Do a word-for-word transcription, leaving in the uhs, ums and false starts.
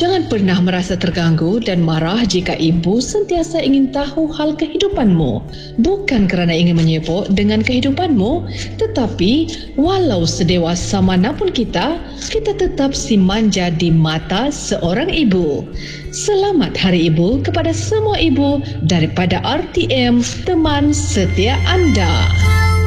Jangan pernah merasa terganggu dan marah jika ibu sentiasa ingin tahu hal kehidupanmu. Bukan kerana ingin menyebuk dengan kehidupanmu, tetapi walau sedewasa manapun kita, kita tetap si manja di mata seorang ibu. Selamat Hari Ibu kepada semua ibu daripada R T M, teman setia anda.